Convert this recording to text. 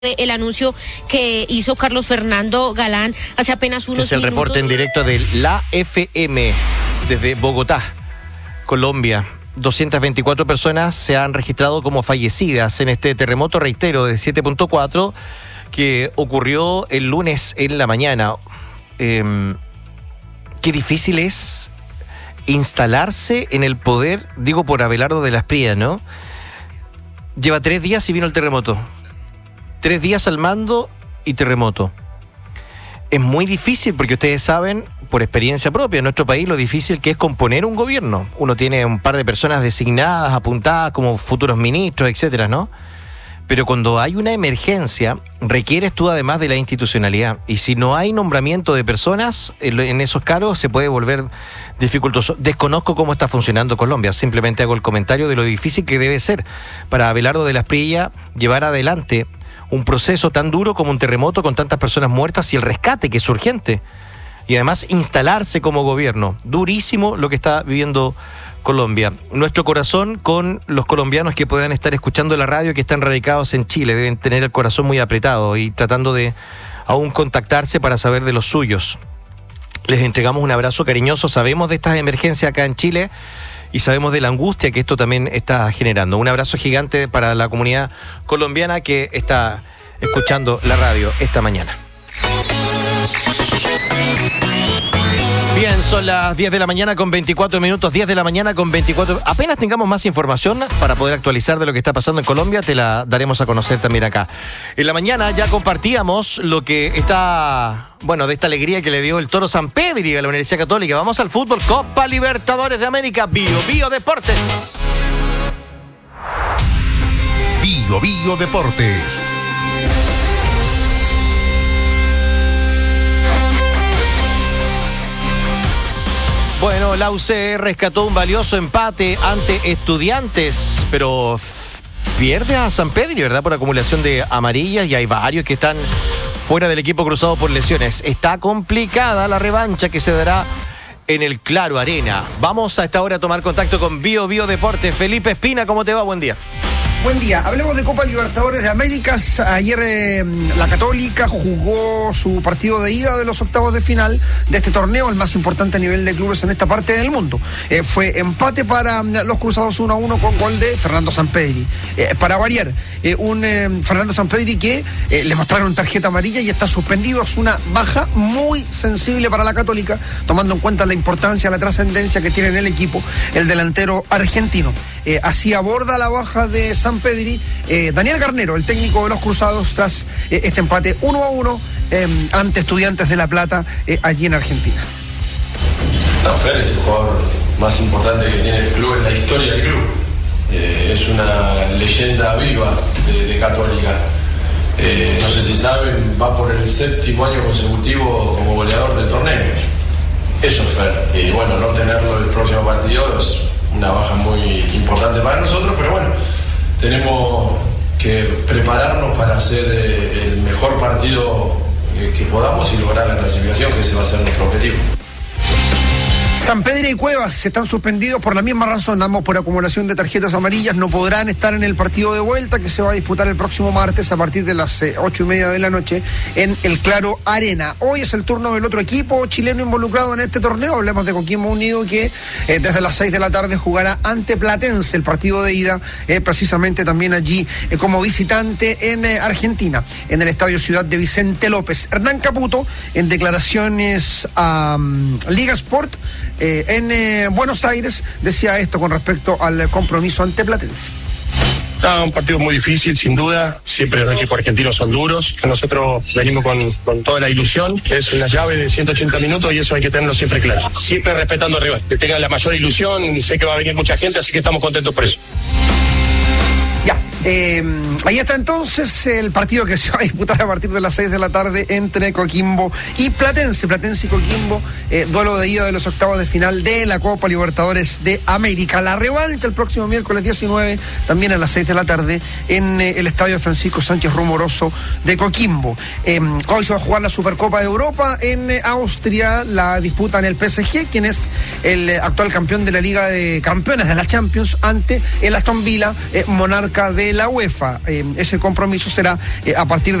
el anuncio que hizo Carlos Fernando Galán hace apenas unos minutos. Es el reporte en directo de la FM desde Bogotá, Colombia. 224 personas se han registrado como fallecidas en este terremoto, reitero, de 7.4 que ocurrió el lunes en la mañana. Qué difícil es instalarse en el poder, digo por Abelardo de las Prías, ¿no? Lleva 3 días y vino el terremoto. 3 días al mando y terremoto. Es muy difícil porque ustedes saben, por experiencia propia, en nuestro país lo difícil que es componer un gobierno. Uno tiene un par de personas designadas, apuntadas como futuros ministros, etcétera, ¿no? Pero cuando hay una emergencia, requieres tú además de la institucionalidad. Y si no hay nombramiento de personas en esos cargos, se puede volver dificultoso. Desconozco cómo está funcionando Colombia. Simplemente hago el comentario de lo difícil que debe ser para Abelardo de las Prillas llevar adelante un proceso tan duro como un terremoto con tantas personas muertas y el rescate, que es urgente. Y además instalarse como gobierno. Durísimo lo que está viviendo Colombia. Nuestro corazón con los colombianos que puedan estar escuchando la radio, que están radicados en Chile. Deben tener el corazón muy apretado y tratando de aún contactarse para saber de los suyos. Les entregamos un abrazo cariñoso. Sabemos de estas emergencias acá en Chile y sabemos de la angustia que esto también está generando. Un abrazo gigante para la comunidad colombiana que está escuchando la radio esta mañana. Bien, son las 10 de la mañana con 24 minutos, 10 de la mañana con 24. Apenas tengamos más información para poder actualizar de lo que está pasando en Colombia, te la daremos a conocer también acá. En la mañana ya compartíamos lo que está, bueno, de esta alegría que le dio el Toro Sampedri a la Universidad Católica. Vamos al fútbol, Copa Libertadores de América, Bio Deportes. Bio Deportes. Bueno, la UCR rescató un valioso empate ante Estudiantes, pero pierde a Sampedri, ¿verdad? Por acumulación de amarillas y hay varios que están fuera del equipo cruzado por lesiones. Está complicada la revancha que se dará en el Claro Arena. Vamos a esta hora a tomar contacto con Bio Deportes. Felipe Espina, ¿cómo te va? Buen día. Buen día, hablemos de Copa Libertadores de América. Ayer la Católica jugó su partido de ida de los octavos de final de este torneo, el más importante a nivel de clubes en esta parte del mundo. Fue empate para los cruzados 1-1 con gol de Fernando Sampedri. Para variar, un Fernando Sampedri que le mostraron tarjeta amarilla y está suspendido. Es una baja muy sensible para la Católica, tomando en cuenta la importancia, la trascendencia que tiene en el equipo el delantero argentino. Así aborda la baja de Sampedri Daniel Garnero, el técnico de los cruzados, tras este empate 1-1 ante Estudiantes de La Plata allí en Argentina. No, Fer es el jugador más importante que tiene el club en la historia del club. Es una leyenda viva de Católica. No sé si saben, va por el 7º año consecutivo como goleador del torneo. Eso es Fer. Y bueno, no tenerlo el próximo partido es una baja muy importante para nosotros, pero bueno, tenemos que prepararnos para hacer el mejor partido que podamos y lograr la clasificación, que ese va a ser nuestro objetivo. Sampedri y Cuevas están suspendidos por la misma razón, ambos por acumulación de tarjetas amarillas. No podrán estar en el partido de vuelta que se va a disputar el próximo martes a partir de las 8:30 de la noche en el Claro Arena. Hoy es el turno del otro equipo chileno involucrado en este torneo. Hablemos de Coquimbo Unido, que desde las 6 de la tarde jugará ante Platense el partido de ida, precisamente también allí como visitante en Argentina, en el Estadio Ciudad de Vicente López. Hernán Caputo, en declaraciones a Liga Sport en Buenos Aires, decía esto con respecto al compromiso ante Platense. Un partido muy difícil, sin duda. Siempre los equipos argentinos son duros. Nosotros venimos con toda la ilusión. Es una llave de 180 minutos y eso hay que tenerlo siempre claro. Siempre respetando al rival. Que tengan la mayor ilusión. Sé que va a venir mucha gente, así que estamos contentos por eso. Ya, ahí está entonces el partido que se va a disputar a partir de las 6 de la tarde entre Coquimbo y Platense. Platense y Coquimbo, duelo de ida de los octavos de final de la Copa Libertadores de América. La revancha el próximo miércoles 19, también a las 6 de la tarde, en el Estadio Francisco Sánchez Rumoroso de Coquimbo. Hoy se va a jugar la Supercopa de Europa en Austria. La disputan el PSG, quien es el actual campeón de la Liga de Campeones de la Champions, ante el Aston Villa, monarca de de la UEFA. Ese compromiso será a partir